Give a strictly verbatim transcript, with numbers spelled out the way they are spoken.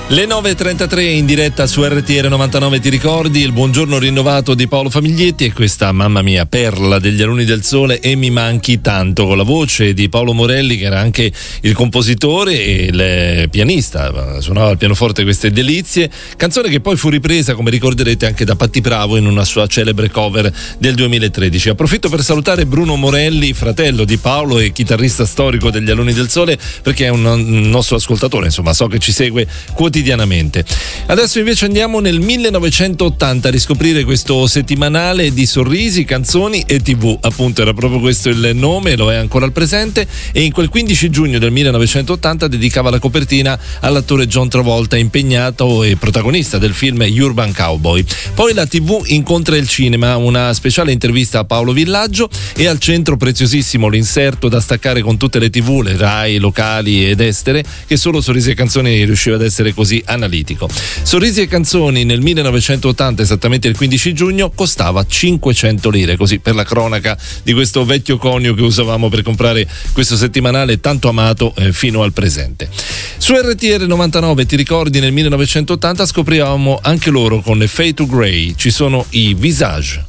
Le nove e trentatré in diretta su R T R novantanove, ti ricordi? Il buongiorno rinnovato di Paolo Famiglietti e questa, mamma mia, perla degli Alunni del Sole, E mi manchi tanto, con la voce di Paolo Morelli, che era anche il compositore e il pianista, suonava al pianoforte queste delizie, canzone che poi fu ripresa, come ricorderete, anche da Patti Bravo in una sua celebre cover del duemilatredici. Approfitto per salutare Bruno Morelli, fratello di Paolo e chitarrista storico degli Alunni del Sole, perché è un, un nostro ascoltatore, insomma, so che ci segue quotidianamente. Adesso invece andiamo nel millenovecentottanta a riscoprire questo settimanale di sorrisi, canzoni e tivù, appunto era proprio questo il nome, lo è ancora al presente, e in quel quindici giugno del millenovecentottanta dedicava la copertina all'attore John Travolta, impegnato e protagonista del film Urban Cowboy. Poi la tivù incontra il cinema, una speciale intervista a Paolo Villaggio, e al centro preziosissimo l'inserto da staccare con tutte le tivù, le Rai, locali ed estere, che solo Sorrisi e Canzoni riusciva ad essere così analitico. Sorrisi e Canzoni nel millenovecentottanta, esattamente il quindici giugno, costava cinquecento lire, così per la cronaca di questo vecchio conio che usavamo per comprare questo settimanale tanto amato eh, fino al presente. Su R T R novantanove, ti ricordi, nel millenovecentottanta scoprivamo anche loro con Fade to Grey, ci sono i Visage.